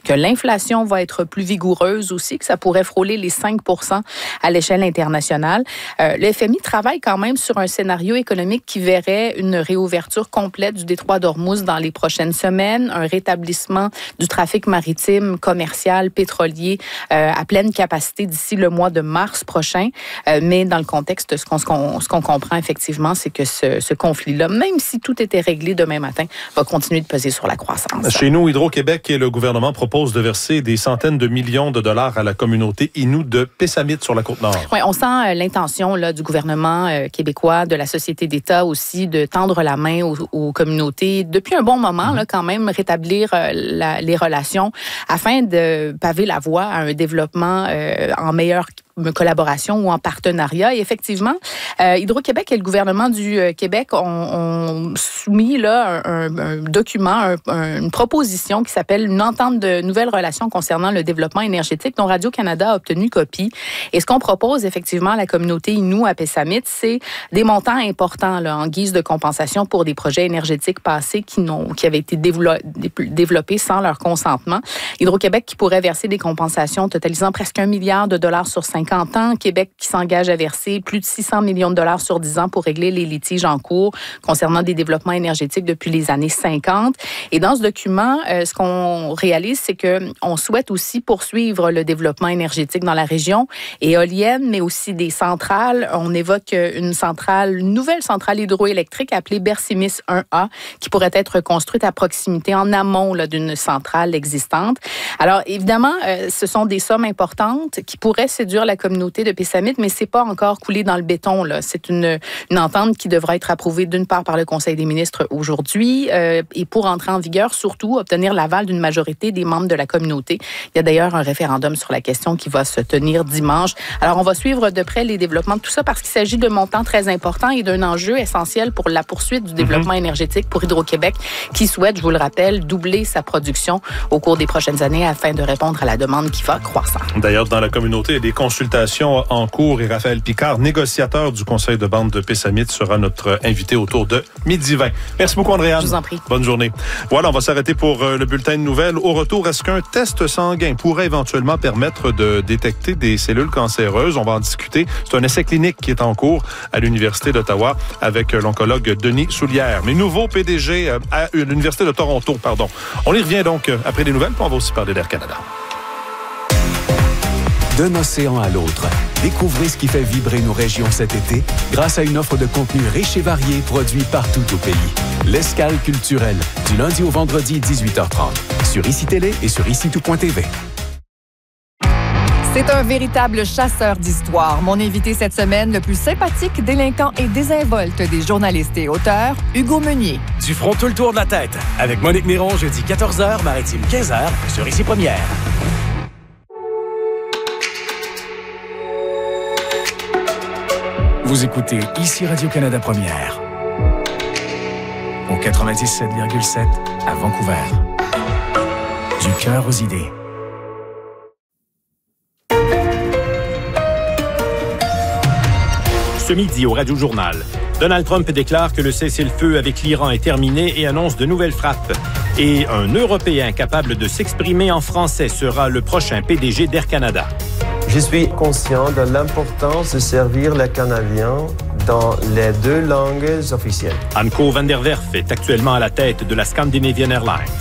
que l'inflation va être plus vigoureuse aussi, que ça pourrait frôler les 5 % à l'échelle internationale. Le FMI travaille quand même sur un scénario économique qui verrait une réouverture complète du détroit d'Ormuz dans les prochaines semaines, un rétablissement du trafic maritime, commercial, pétrolier à pleine capacité d'ici le mois de mars prochain. Mais dans le contexte, ce qu'on comprend effectivement, c'est que ce conflit-là, même si tout était réglé demain matin, va continuer de peser sur la croissance. Chez nous, Hydro-Québec et le gouvernement proposent de verser des centaines de millions de dollars à la communauté Innu de Pessamit sur la Côte-Nord. Oui, on sent l'intention là, du gouvernement québécois, de la société d'État aussi, de tendre la main aux communautés depuis un bon moment, là, quand même, rétablir les relations afin de paver la voie à un développement en meilleure collaboration ou en partenariat. Et effectivement, Hydro-Québec et le gouvernement du Québec ont soumis là, un document, une proposition qui s'appelle une entente de nouvelles relations concernant le développement énergétique dont Radio-Canada a obtenu copie. Et ce qu'on propose effectivement à la communauté Innu à Pessamit, c'est des montants importants là, en guise de compensation pour des projets énergétiques passés qui avaient été développés sans leur consentement. Hydro-Québec qui pourrait verser des compensations totalisant presque $1 milliard sur 50 ans. Québec qui s'engage à verser plus de 600 millions de dollars sur 10 ans pour régler les litiges en cours concernant des développements énergétiques depuis les années 50. Et dans ce document, ce qu'on réalise, c'est qu'on souhaite aussi poursuivre le développement énergétique dans la région, éolienne, mais aussi des centrales. On évoque une nouvelle centrale hydroélectrique appelée Bersimis 1A, qui pourrait être construite à proximité, en amont là, d'une centrale existante. Alors, évidemment, ce sont des sommes importantes qui pourraient séduire la communauté de Pessamit, mais c'est pas encore coulé dans le béton, là. C'est une entente qui devra être approuvée d'une part par le Conseil des ministres aujourd'hui et pour entrer en vigueur, surtout, obtenir l'aval d'une majorité des membres de la communauté. Il y a d'ailleurs un référendum sur la question qui va se tenir dimanche. Alors, on va suivre de près les développements de tout ça parce qu'il s'agit de montants très importants et d'un enjeu essentiel pour la poursuite du développement énergétique pour Hydro-Québec qui souhaite, je vous le rappelle, doubler sa production au cours des prochaines années afin de répondre à la demande qui va croissant. D'ailleurs, dans la communauté, il y a des consultations en cours et Raphaël Picard, négociateur du conseil de bande de Pessamit, sera notre invité autour de 12h20. Merci beaucoup, Andréane. Je vous en prie. Bonne journée. Voilà, on va s'arrêter pour le bulletin de nouvelles. Au retour, est-ce qu'un test sanguin pourrait éventuellement permettre de détecter des cellules cancéreuses? On va en discuter. C'est un essai clinique qui est en cours à l'Université d'Ottawa avec l'oncologue Denis Soulière. Mais nouveau PDG à l'Université de Toronto, pardon. On y revient donc après les nouvelles, puis on va aussi parler d'Air Canada. D'un océan à l'autre, découvrez ce qui fait vibrer nos régions cet été grâce à une offre de contenu riche et varié produit partout au pays. L'Escale culturelle, du lundi au vendredi 18h30, sur ICI Télé et sur ICI2.tv. C'est un véritable chasseur d'histoire. Mon invité cette semaine, le plus sympathique, délinquant et désinvolte des journalistes et auteurs, Hugo Meunier. Du front tout le tour de la tête, avec Monique Néron, jeudi 14h, Maritime 15h, sur ICI Première. Vous écoutez ici Radio-Canada Première, au 97,7 à Vancouver. Du cœur aux idées. Ce midi au Radio-Journal, Donald Trump déclare que le cessez-le-feu avec l'Iran est terminé et annonce de nouvelles frappes. Et un Européen capable de s'exprimer en français sera le prochain PDG d'Air Canada. Je suis conscient de l'importance de servir les Canadiens dans les 2 langues officielles. Anko van der Werf est actuellement à la tête de la Scandinavian Airlines.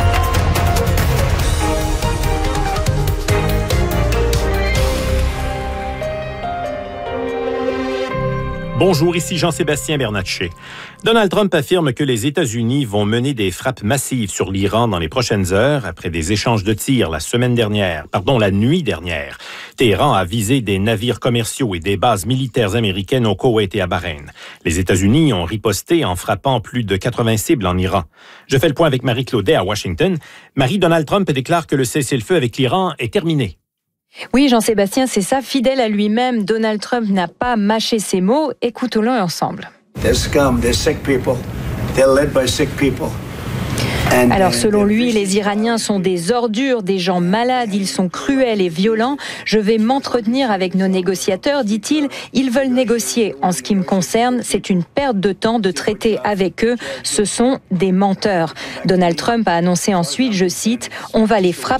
Bonjour, ici Jean-Sébastien Bernatchez. Donald Trump affirme que les États-Unis vont mener des frappes massives sur l'Iran dans les prochaines heures après des échanges de tirs la nuit dernière. Téhéran a visé des navires commerciaux et des bases militaires américaines au Koweït et à Bahreïn. Les États-Unis ont riposté en frappant plus de 80 cibles en Iran. Je fais le point avec Marie Claudet à Washington. Marie, Donald Trump déclare que le cessez-le-feu avec l'Iran est terminé. Oui, Jean-Sébastien, c'est ça. Fidèle à lui-même, Donald Trump n'a pas mâché ses mots. Écoutons-le ensemble. They're scum, they're sick people. They're led by sick people. Alors, selon lui, les Iraniens sont des ordures, des gens malades, ils sont cruels et violents. Je vais m'entretenir avec nos négociateurs, dit-il. Ils veulent négocier. En ce qui me concerne, c'est une perte de temps de traiter avec eux. Ce sont des menteurs. Donald Trump a annoncé ensuite, je cite, « On va les frapper